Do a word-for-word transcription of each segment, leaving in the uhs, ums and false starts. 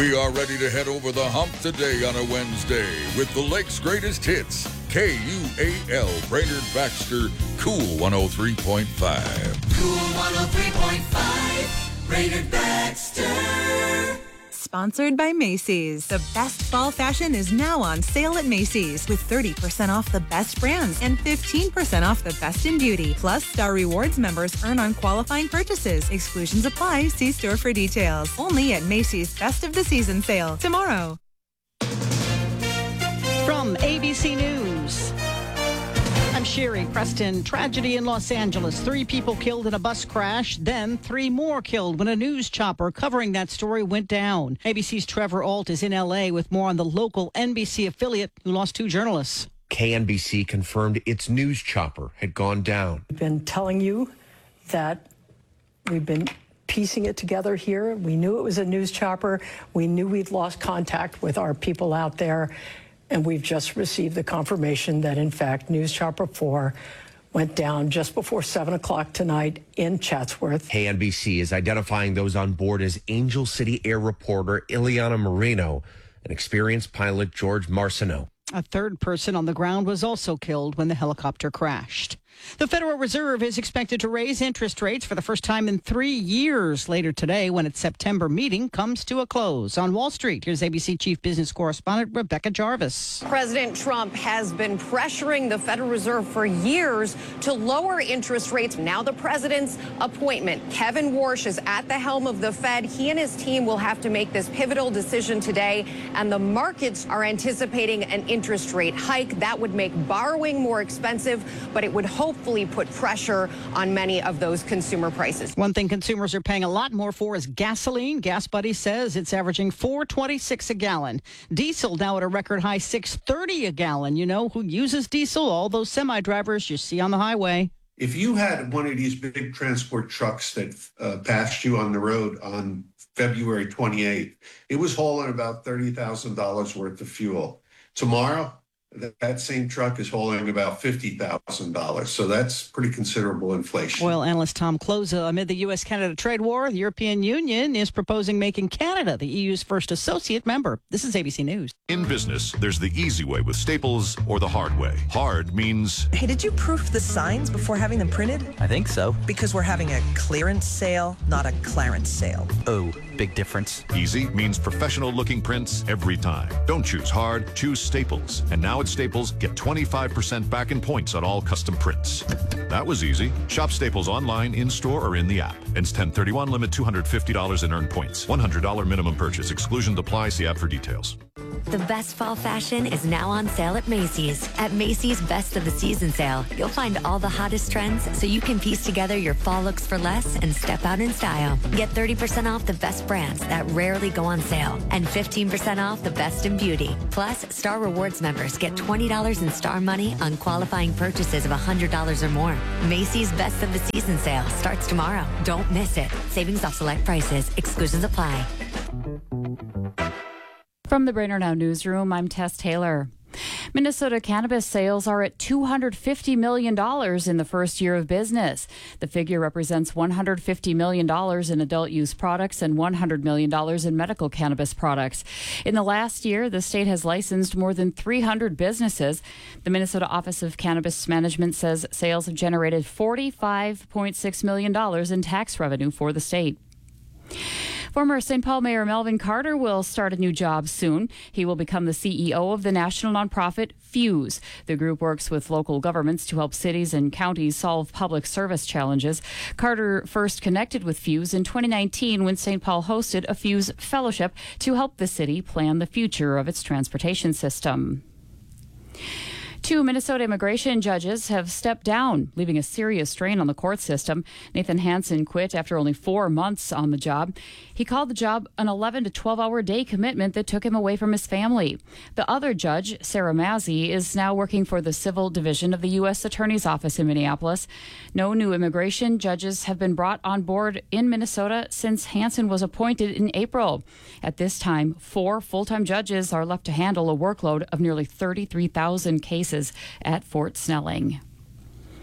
We are ready to head over the hump today on a Wednesday with the Lake's greatest hits. K U A L, Brainerd Baxter, Cool one oh three point five. Cool one oh three point five, Brainerd Baxter. Sponsored by Macy's. The best fall fashion is now on sale at Macy's with thirty percent off the best brands and fifteen percent off the best in beauty. Plus, Star Rewards members earn on qualifying purchases. Exclusions apply. See store for details. Only at Macy's Best of the Season sale tomorrow. From A B C News, I'm Sherry Preston. Tragedy in Los Angeles. Three people killed in a bus crash, then three more killed when a news chopper covering that story went down. A B C's Trevor Ault is in L A with more on the local N B C affiliate who lost two journalists. K N B C confirmed its news chopper had gone down. We've been telling you that we've been piecing it together here. We knew it was a news chopper. We knew we'd lost contact with our people out there. And we've just received the confirmation that, in fact, News Chopper four went down just before seven o'clock tonight in Chatsworth. K N B C is identifying those on board as Angel City Air reporter Ileana Marino and experienced pilot George Marcineau. A third person on the ground was also killed when the helicopter crashed. The Federal Reserve is expected to raise interest rates for the first time in three years later today when its September meeting comes to a close. On Wall Street, here's A B C Chief Business Correspondent Rebecca Jarvis. President Trump has been pressuring the Federal Reserve for years to lower interest rates. Now the president's appointment. Kevin Warsh is at the helm of the Fed. He and his team will have to make this pivotal decision today, and the markets are anticipating an interest rate hike. That would make borrowing more expensive, but it would hopefully put pressure on many of those consumer prices. One thing consumers are paying a lot more for is gasoline. Gas Buddy says it's averaging four twenty-six a gallon. Diesel now at a record high six thirty a gallon. You know who uses diesel? All those semi-drivers you see on the highway. If you had one of these big transport trucks that uh, passed you on the road on February twenty-eighth, it was hauling about thirty thousand dollars worth of fuel. Tomorrow, that same truck is hauling about fifty thousand dollars. So that's pretty considerable inflation. Oil analyst Tom Kloza, amid the U S Canada trade war, the European Union is proposing making Canada the E U's first associate member. This is A B C News. In business, there's the easy way with Staples or the hard way. Hard means... Hey, did you proof the signs before having them printed? I think so. Because we're having a clearance sale, not a Clarence sale. Oh, big difference. Easy means professional-looking prints every time. Don't choose hard, choose Staples. And now at Staples, get twenty-five percent back in points on all custom prints. That was easy. Shop Staples online, in-store, or in the app. Ends ten thirty-one, limit two hundred fifty dollars in earned points. one hundred dollars minimum purchase. Exclusion apply. See app for details. The best fall fashion is now on sale at Macy's. At Macy's Best of the Season sale, you'll find all the hottest trends so you can piece together your fall looks for less and step out in style. Get thirty percent off the best brands that rarely go on sale and fifteen percent off the best in beauty. Plus, Star Rewards members get twenty dollars in Star money on qualifying purchases of one hundred dollars or more. Macy's Best of the Season sale starts tomorrow. Don't miss it. Savings off select prices. Exclusions apply. From the Brainerd Now Newsroom, I'm Tess Taylor. Minnesota cannabis sales are at two hundred fifty million dollars in the first year of business. The figure represents one hundred fifty million dollars in adult use products and one hundred million dollars in medical cannabis products. In the last year, the state has licensed more than three hundred businesses. The Minnesota Office of Cannabis Management says sales have generated forty-five point six million dollars in tax revenue for the state. Former Saint Paul Mayor Melvin Carter will start a new job soon. He will become the C E O of the national nonprofit Fuse. The group works with local governments to help cities and counties solve public service challenges. Carter first connected with Fuse in twenty nineteen when Saint Paul hosted a Fuse Fellowship to help the city plan the future of its transportation system. Two Minnesota immigration judges have stepped down, leaving a serious strain on the court system. Nathan Hansen quit after only four months on the job. He called the job an eleven to twelve hour day commitment that took him away from his family. The other judge, Sarah Mazzy, is now working for the Civil Division of the U S Attorney's Office in Minneapolis. No new immigration judges have been brought on board in Minnesota since Hansen was appointed in April. At this time, four full-time judges are left to handle a workload of nearly thirty-three thousand cases at Fort Snelling.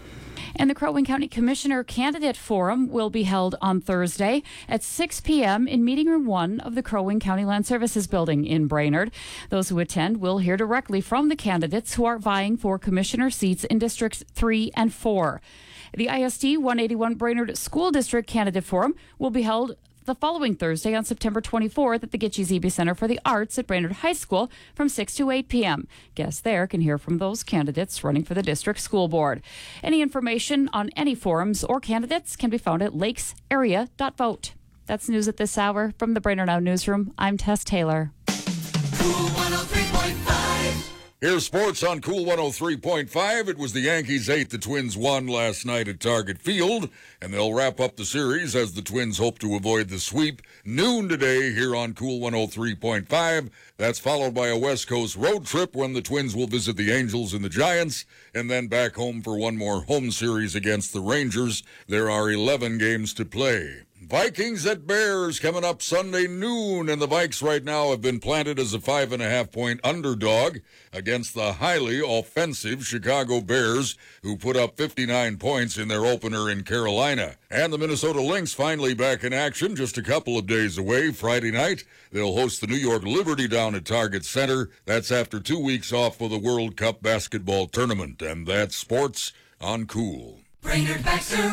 And the Crow Wing County Commissioner Candidate Forum will be held on Thursday at six p.m. in Meeting Room one of the Crow Wing County Land Services Building in Brainerd. Those who attend will hear directly from the candidates who are vying for commissioner seats in Districts three and four. The I S D one eighty-one Brainerd School District Candidate Forum will be held the following Thursday on September twenty-fourth at the Gitche Zebe Center for the Arts at Brainerd High School from six to eight p.m. Guests there can hear from those candidates running for the district school board. Any information on any forums or candidates can be found at lakes area dot vote. That's news at this hour. From the Brainerd Now Newsroom, I'm Tess Taylor. Cool one oh three point five. Here's sports on Cool one oh three point five. It was the Yankees eight, the Twins one last night at Target Field, and they'll wrap up the series as the Twins hope to avoid the sweep noon today here on Cool one oh three point five. That's followed by a West Coast road trip when the Twins will visit the Angels and the Giants, and then back home for one more home series against the Rangers. There are eleven games to play. Vikings at Bears coming up Sunday noon, and the Vikes right now have been planted as a five and a half point underdog against the highly offensive Chicago Bears, who put up fifty-nine points in their opener in Carolina. And the Minnesota Lynx finally back in action just a couple of days away. Friday night, they'll host the New York Liberty down at Target Center. That's after two weeks off for the World Cup basketball tournament. And that's sports on Cool. Brainerd Baxter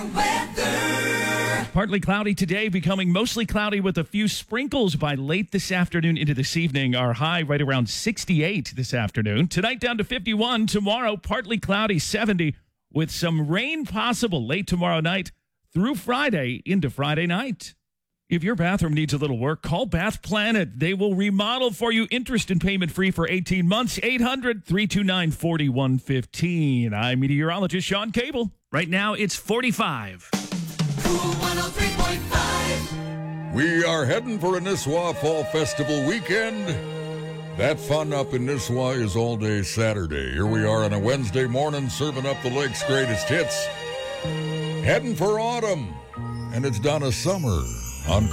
weather. Partly cloudy today, becoming mostly cloudy with a few sprinkles by late this afternoon into this evening. Our high right around sixty-eight this afternoon. Tonight down to fifty-one. Tomorrow, partly cloudy, seventy, with some rain possible late tomorrow night through Friday into Friday night. If your bathroom needs a little work, call Bath Planet. They will remodel for you, interest and payment free for eighteen months. eight hundred, three two nine, four one one five. I'm meteorologist Sean Cable. Right now, it's forty-five. Cool one oh three point five. We are heading for a Nisswa Fall Festival weekend. That fun up in Nisswa is all day Saturday. Here we are on a Wednesday morning serving up the lake's greatest hits. Heading for autumn. And it's Donna Summer on